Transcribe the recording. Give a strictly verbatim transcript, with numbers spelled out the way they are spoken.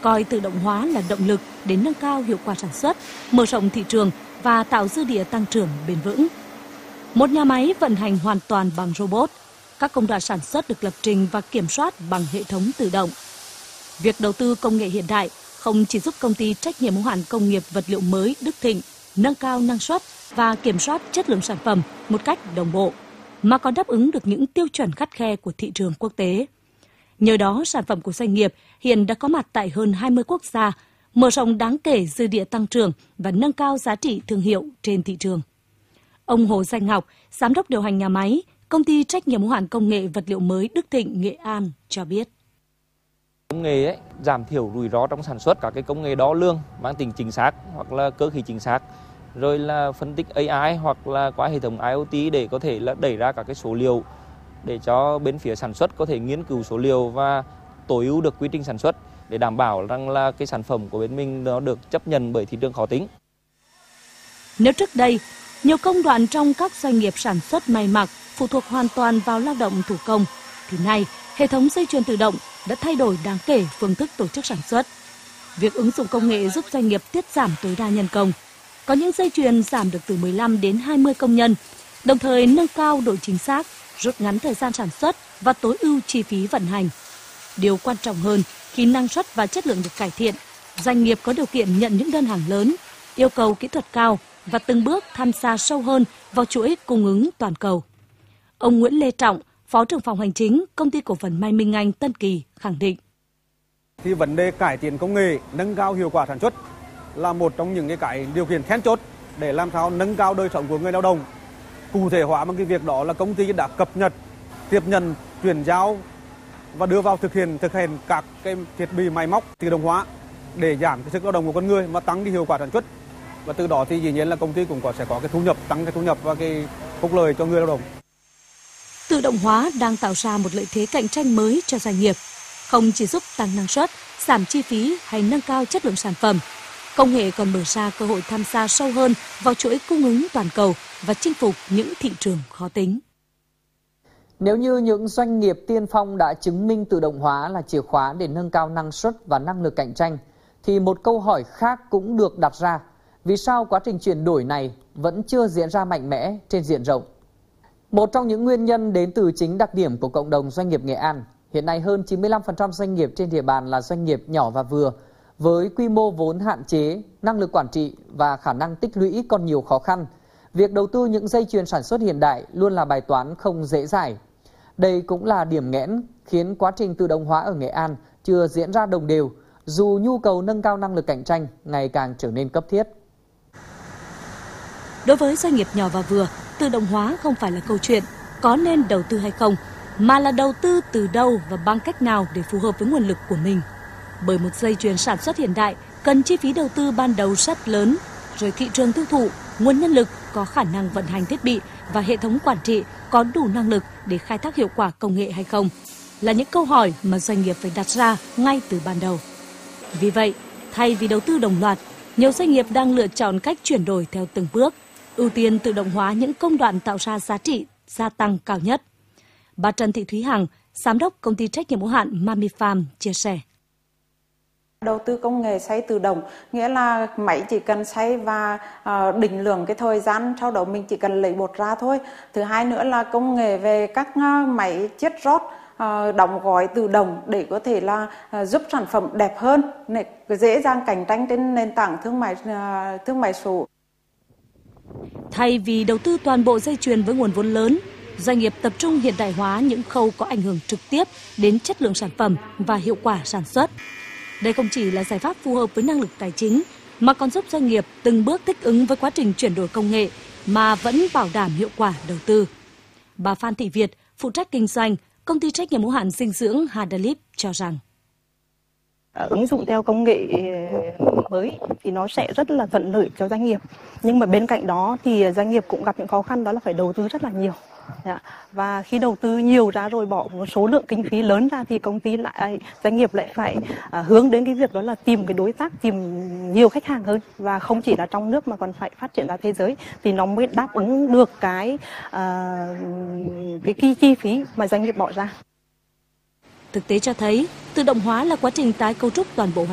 coi tự động hóa là động lực để nâng cao hiệu quả sản xuất, mở rộng thị trường và tạo dư địa tăng trưởng bền vững. Một nhà máy vận hành hoàn toàn bằng robot, các công đoạn sản xuất được lập trình và kiểm soát bằng hệ thống tự động. Việc đầu tư công nghệ hiện đại không chỉ giúp công ty trách nhiệm hữu hạn công nghiệp vật liệu mới Đức Thịnh nâng cao năng suất và kiểm soát chất lượng sản phẩm một cách đồng bộ, mà còn đáp ứng được những tiêu chuẩn khắt khe của thị trường quốc tế. Nhờ đó, sản phẩm của doanh nghiệp hiện đã có mặt tại hơn hai mươi quốc gia, mở rộng đáng kể dư địa tăng trưởng và nâng cao giá trị thương hiệu trên thị trường. Ông Hồ Danh Ngọc, giám đốc điều hành nhà máy, công ty trách nhiệm hữu hạn công nghệ vật liệu mới Đức Thịnh Nghệ An cho biết. Công nghệ ấy, giảm thiểu rủi ro trong sản xuất, các cái công nghệ đo lường mang tính chính xác hoặc là cơ khí chính xác, rồi là phân tích a i hoặc là qua hệ thống IoT để có thể là đẩy ra các cái số liệu để cho bên phía sản xuất có thể nghiên cứu số liệu và tối ưu được quy trình sản xuất để đảm bảo rằng là cái sản phẩm của bên mình nó được chấp nhận bởi thị trường khó tính. Nếu trước đây, nhiều công đoạn trong các doanh nghiệp sản xuất may mặc phụ thuộc hoàn toàn vào lao động thủ công, thì nay hệ thống dây chuyền tự động đã thay đổi đáng kể phương thức tổ chức sản xuất. Việc ứng dụng công nghệ giúp doanh nghiệp tiết giảm tối đa nhân công. Có những dây chuyền giảm được từ mười lăm đến hai mươi công nhân, đồng thời nâng cao độ chính xác, rút ngắn thời gian sản xuất và tối ưu chi phí vận hành. Điều quan trọng hơn, khi năng suất và chất lượng được cải thiện, doanh nghiệp có điều kiện nhận những đơn hàng lớn, yêu cầu kỹ thuật cao và từng bước tham gia sâu hơn vào chuỗi cung ứng toàn cầu. Ông Nguyễn Lê Trọng, Phó trưởng phòng hành chính, Công ty cổ phần May Minh Anh Tân Kỳ khẳng định. Thì vấn đề cải thiện công nghệ, nâng cao hiệu quả sản xuất là một trong những cái, cái điều kiện then chốt để làm sao nâng cao đời sống của người lao động. Cụ thể hóa bằng cái việc đó là công ty đã cập nhật, tiếp nhận, chuyển giao và đưa vào thực hiện thực hiện các cái thiết bị máy móc tự động hóa để giảm cái sức lao động của con người mà tăng cái hiệu quả sản xuất. Và từ đó thì dĩ nhiên là công ty cũng có sẽ có cái thu nhập, tăng cái thu nhập và cái phúc lợi cho người lao động. Tự động hóa đang tạo ra một lợi thế cạnh tranh mới cho doanh nghiệp, không chỉ giúp tăng năng suất, giảm chi phí hay nâng cao chất lượng sản phẩm. Công nghệ còn mở ra cơ hội tham gia sâu hơn vào chuỗi cung ứng toàn cầu và chinh phục những thị trường khó tính. Nếu như những doanh nghiệp tiên phong đã chứng minh tự động hóa là chìa khóa để nâng cao năng suất và năng lực cạnh tranh, thì một câu hỏi khác cũng được đặt ra. Vì sao quá trình chuyển đổi này vẫn chưa diễn ra mạnh mẽ trên diện rộng? Một trong những nguyên nhân đến từ chính đặc điểm của cộng đồng doanh nghiệp Nghệ An. Hiện nay hơn chín mươi lăm phần trăm doanh nghiệp trên địa bàn là doanh nghiệp nhỏ và vừa, với quy mô vốn hạn chế, năng lực quản trị và khả năng tích lũy còn nhiều khó khăn. Việc đầu tư những dây chuyền sản xuất hiện đại luôn là bài toán không dễ dãi. Đây cũng là điểm nghẽn khiến quá trình tự động hóa ở Nghệ An chưa diễn ra đồng đều, dù nhu cầu nâng cao năng lực cạnh tranh ngày càng trở nên cấp thiết. Đối với doanh nghiệp nhỏ và vừa, tự động hóa không phải là câu chuyện có nên đầu tư hay không, mà là đầu tư từ đâu và bằng cách nào để phù hợp với nguồn lực của mình. Bởi một dây chuyền sản xuất hiện đại cần chi phí đầu tư ban đầu rất lớn, rồi thị trường tiêu thụ, nguồn nhân lực có khả năng vận hành thiết bị và hệ thống quản trị có đủ năng lực để khai thác hiệu quả công nghệ hay không, là những câu hỏi mà doanh nghiệp phải đặt ra ngay từ ban đầu. Vì vậy, thay vì đầu tư đồng loạt, nhiều doanh nghiệp đang lựa chọn cách chuyển đổi theo từng bước, ưu tiên tự động hóa những công đoạn tạo ra giá trị gia tăng cao nhất. Bà Trần Thị Thúy Hằng, Giám đốc Công ty trách nhiệm hữu hạn Mami Farm chia sẻ. Đầu tư công nghệ xay tự động, nghĩa là máy chỉ cần xay và uh, định lượng cái thời gian, sau đó mình chỉ cần lấy bột ra thôi. Thứ hai nữa là công nghệ về các uh, máy chiết rót, uh, đóng gói tự động để có thể là uh, giúp sản phẩm đẹp hơn, để dễ dàng cạnh tranh trên nền tảng thương mại uh, thương mại số. Thay vì đầu tư toàn bộ dây chuyền với nguồn vốn lớn, doanh nghiệp tập trung hiện đại hóa những khâu có ảnh hưởng trực tiếp đến chất lượng sản phẩm và hiệu quả sản xuất. Đây không chỉ là giải pháp phù hợp với năng lực tài chính, mà còn giúp doanh nghiệp từng bước thích ứng với quá trình chuyển đổi công nghệ mà vẫn bảo đảm hiệu quả đầu tư. Bà Phan Thị Việt, phụ trách kinh doanh, Công ty trách nhiệm hữu hạn dinh dưỡng Hadalip cho rằng ứng dụng theo công nghệ mới thì nó sẽ rất là thuận lợi cho doanh nghiệp. Nhưng mà bên cạnh đó thì doanh nghiệp cũng gặp những khó khăn, đó là phải đầu tư rất là nhiều. Và khi đầu tư nhiều ra rồi bỏ một số lượng kinh phí lớn ra thì công ty lại doanh nghiệp lại phải hướng đến cái việc đó là tìm cái đối tác, tìm nhiều khách hàng hơn, và không chỉ là trong nước mà còn phải phát triển ra thế giới thì nó mới đáp ứng được cái uh, cái chi phí mà doanh nghiệp bỏ ra. Thực tế cho thấy, tự động hóa là quá trình tái cấu trúc toàn bộ